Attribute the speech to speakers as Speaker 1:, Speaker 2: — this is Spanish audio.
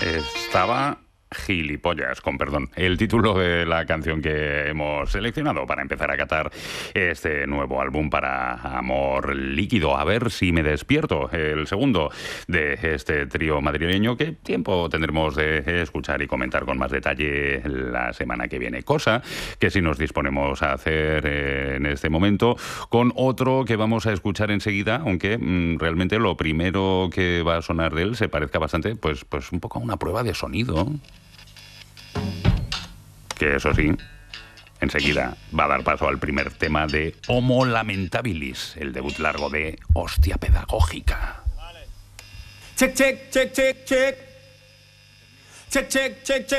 Speaker 1: Estaba gilipollas, con perdón, el título de la canción que hemos seleccionado para empezar a catar este nuevo álbum para Amor Líquido. A ver si me despierto, el segundo de este trío madrileño que tiempo tendremos de escuchar y comentar con más detalle la semana que viene. Cosa que si nos disponemos a hacer en este momento con otro que vamos a escuchar enseguida, aunque realmente lo primero que va a sonar de él se parezca bastante, pues un poco a una prueba de sonido. Que eso sí, enseguida va a dar paso al primer tema de Homo Lamentabilis, el debut largo de Hostia Pedagógica.
Speaker 2: Vale. Check, check, check, check, check. Check, check, check, check.